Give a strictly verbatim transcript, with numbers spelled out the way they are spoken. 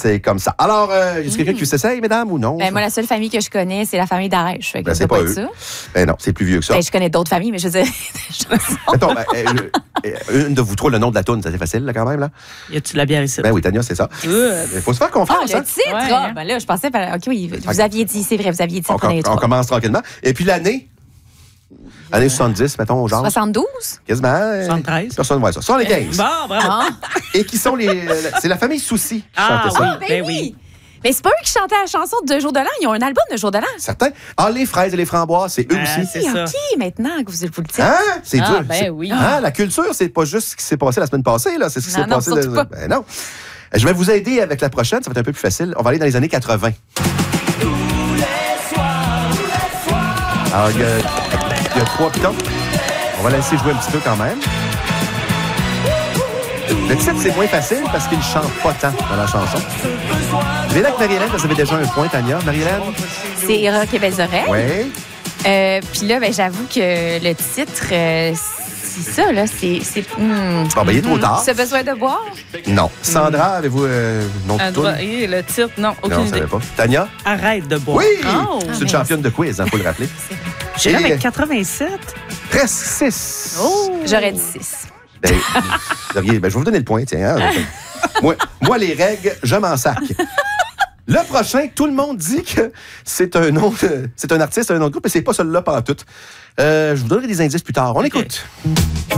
C'est comme ça. Alors, euh, y a-t-il quelqu'un qui s'essaye, mesdames, ou non? Ben, moi, la seule famille que je connais, c'est la famille d'Arèche. Fait que Ben, ça c'est doit pas être eux. ça. Ben non, c'est plus vieux que ça. Ben, je connais d'autres familles, mais je veux dire. Mettons, ben, euh, euh, une de vous trois, le nom de la toune, c'est assez facile, là, quand même. Là. Y a-tu de la bière ici? Ben oui, Tania, c'est ça. Il faut se faire Ah, confiance. le hein? titre! Ouais, ah, hein. ben là, je pensais. OK, oui, vous aviez dit, c'est vrai, vous aviez dit ça On, pendant les on trois. commence tranquillement. Et puis l'année, année soixante-dix, mettons, genre. soixante-douze? Quasiment. euh, soixante-treize. Personne ne voit ça. soixante-quinze. Bon, bravo. Ah, Et qui sont les. C'est la famille Soucy qui Ah, chantait ça. ah, ben, Ben oui! oui. Mais c'est pas eux qui chantaient la chanson de Deux jours de l'an. Ils ont un album de Jours de l'an. Certains. Ah, les fraises et les framboises, c'est eux Ah, aussi. c'est Oui, ça. OK, maintenant que vous vous le dites. Hein? C'est Ah, dur. ben C'est- oui. Hein? La culture, c'est pas juste ce qui s'est passé la semaine passée, là. C'est ce qui Non, s'est non, passé. surtout le- pas. Ben non. Je vais vous aider avec la prochaine, ça va être un peu plus facile. On va aller dans les années quatre-vingt. Alors, il y a, il y a trois pitons. On va laisser jouer un petit peu quand même. Le titre, c'est moins facile parce qu'il ne chante pas tant dans la chanson. Je vais là avec Marie-Hélène, vous avez déjà un point, Tania. Marie-Hélène? C'est Rock et Belles Oreilles. Oui. Euh, Puis là, ben, j'avoue que le titre, euh, c'est ça, là. C'est. c'est hmm. Bon, ben, il est trop tard. Ce besoin de boire? Non. Sandra, avez-vous euh, nom de Un toune? droit- et le titre, non, Non, aucune je idée. savais pas. Tania? Arrête de boire. Oui! Oh. C'est Ah, une mais championne de quiz, il faut le rappeler. Je suis là Et- avec quatre-vingt-sept. Presque six. Oh! J'aurais dit six. Ben, vous auriez- ben, je vais vous donner le point, tiens. hein. moi, moi, les règles, je m'en sac. Le prochain, tout le monde dit que c'est un nom, de- c'est un artiste, un nom de groupe, mais c'est pas celui-là pantoute. Euh, je vous donnerai des indices plus tard. On OK. écoute.